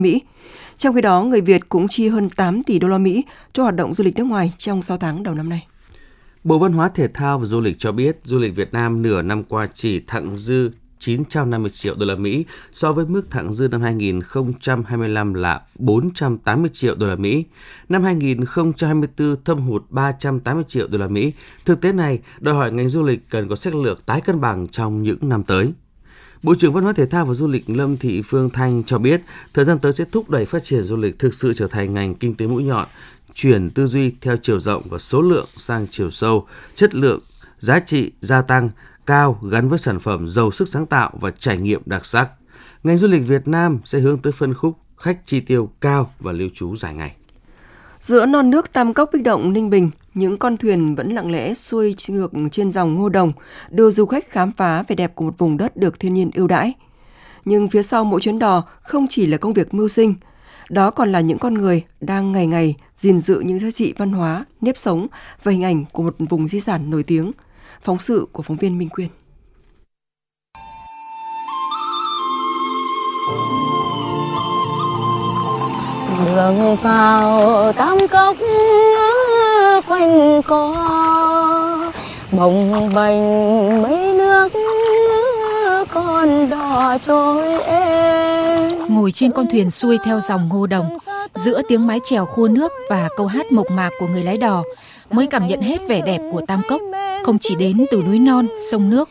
Mỹ. Trong khi đó, người Việt cũng chi hơn 8 tỷ đô la Mỹ cho hoạt động du lịch nước ngoài trong 6 tháng đầu năm nay. Bộ Văn hóa Thể thao và Du lịch cho biết, du lịch Việt Nam nửa năm qua chỉ thặng dư 950 triệu đô la Mỹ so với mức thặng dư năm 2025 là 480 triệu đô la Mỹ. Năm 2024 thâm hụt 380 triệu đô la Mỹ. Thực tế này đòi hỏi ngành du lịch cần có sách lược tái cân bằng trong những năm tới. Bộ trưởng Văn hóa Thể thao và Du lịch Lâm Thị Phương Thanh cho biết, thời gian tới sẽ thúc đẩy phát triển du lịch thực sự trở thành ngành kinh tế mũi nhọn, chuyển tư duy theo chiều rộng và số lượng sang chiều sâu, chất lượng, giá trị gia tăng cao gắn với sản phẩm giàu sức sáng tạo và trải nghiệm đặc sắc. Ngành du lịch Việt Nam sẽ hướng tới phân khúc khách chi tiêu cao và lưu trú dài ngày. Giữa non nước Tam Cốc Bích Động, Ninh Bình, những con thuyền vẫn lặng lẽ xuôi ngược trên dòng Ngô Đồng, đưa du khách khám phá vẻ đẹp của một vùng đất được thiên nhiên ưu đãi. Nhưng phía sau mỗi chuyến đò không chỉ là công việc mưu sinh, đó còn là những con người đang ngày ngày gìn giữ những giá trị văn hóa, nếp sống và hình ảnh của một vùng di sản nổi tiếng. Phóng sự của phóng viên Minh Quyên. Đường vào Tam Cốc quanh co, bồng bềnh mấy nước con đò trôi êm. Ngồi trên con thuyền xuôi theo dòng Ngô Đồng, giữa tiếng mái chèo khua nước và câu hát mộc mạc của người lái đò, mới cảm nhận hết vẻ đẹp của Tam Cốc, không chỉ đến từ núi non, sông nước.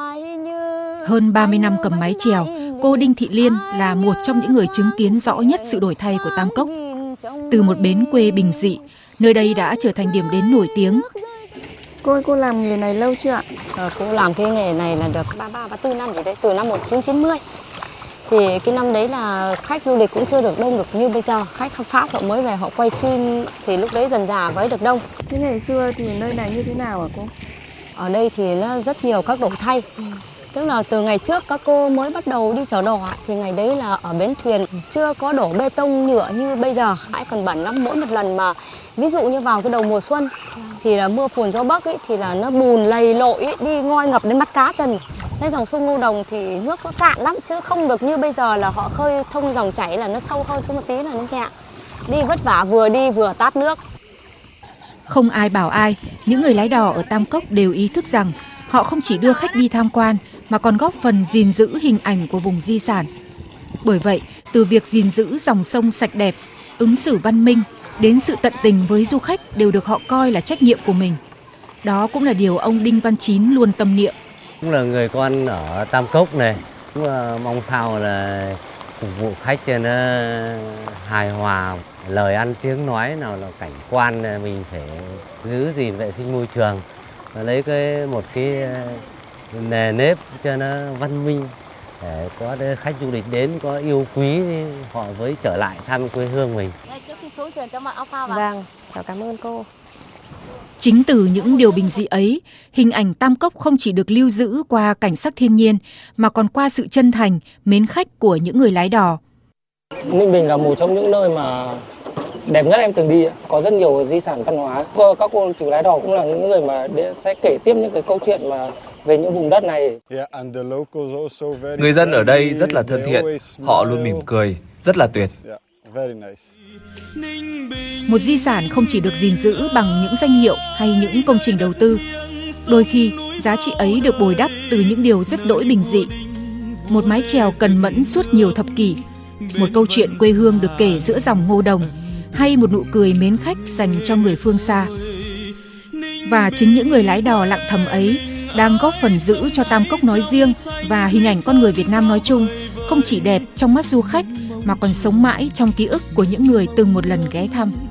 Hơn 30 năm cầm mái chèo, cô Đinh Thị Liên là một trong những người chứng kiến rõ nhất sự đổi thay của Tam Cốc. Từ một bến quê bình dị, nơi đây đã trở thành điểm đến nổi tiếng. Cô làm nghề này lâu chưa ạ? Cô làm cái nghề này là được 33-34 năm gì đấy, từ năm 1990. Thì cái năm đấy là khách du lịch cũng chưa được đông được như bây giờ. Khách Pháp họ mới về họ quay phim thì lúc đấy dần dà mới được đông. Thế ngày xưa thì nơi này như thế nào hả cô? Ở đây thì nó rất nhiều các đổi thay. Tức là từ ngày trước các cô mới bắt đầu đi chở đò thì ngày đấy là ở bến thuyền chưa có đổ bê tông nhựa như bây giờ. Bãi còn bẩn lắm, mỗi một lần mà ví dụ như vào cái đầu mùa xuân thì là mưa phùn gió bấc thì là nó bùn lầy lội đi ngoi ngập đến mắt cá chân. Cái dòng sông Ngô Đồng thì nước nó cạn lắm chứ không được như bây giờ là họ khơi thông dòng chảy là nó sâu hơn xuống một tí là nó nhẹ. Đi vất vả vừa đi vừa tát nước. Không ai bảo ai, những người lái đò ở Tam Cốc đều ý thức rằng họ không chỉ đưa khách đi tham quan mà còn góp phần gìn giữ hình ảnh của vùng di sản. Bởi vậy, từ việc gìn giữ dòng sông sạch đẹp, ứng xử văn minh đến sự tận tình với du khách đều được họ coi là trách nhiệm của mình. Đó cũng là điều ông Đinh Văn Chín luôn tâm niệm. Cũng là người con ở Tam Cốc này, cũng mong sao là phục vụ khách cho nó hài hòa, lời ăn tiếng nói nào là cảnh quan mình phải giữ gìn vệ sinh môi trường, lấy một cái nề nếp cho nó văn minh để có khách du lịch đến có yêu quý họ với trở lại thăm quê hương mình. Vâng, cảm ơn cô. Chính từ những điều bình dị ấy, hình ảnh Tam Cốc không chỉ được lưu giữ qua cảnh sắc thiên nhiên mà còn qua sự chân thành, mến khách của những người lái đò. Ninh Bình là một trong những nơi mà đẹp nhất em từng đi, có rất nhiều di sản văn hóa. Các cô chủ lái đò cũng là những người mà sẽ kể tiếp những cái câu chuyện mà về những vùng đất này. Người dân ở đây rất là thân thiện, họ luôn mỉm cười, rất là tuyệt. Một di sản không chỉ được gìn giữ bằng những danh hiệu hay những công trình đầu tư. Đôi khi, giá trị ấy được bồi đắp từ những điều rất đỗi bình dị. Một mái chèo cần mẫn suốt nhiều thập kỷ, một câu chuyện quê hương được kể giữa dòng Ngô Đồng, hay một nụ cười mến khách dành cho người phương xa. Và chính những người lái đò lặng thầm ấy đang góp phần giữ cho Tam Cốc nói riêng và hình ảnh con người Việt Nam nói chung không chỉ đẹp trong mắt du khách mà còn sống mãi trong ký ức của những người từng một lần ghé thăm.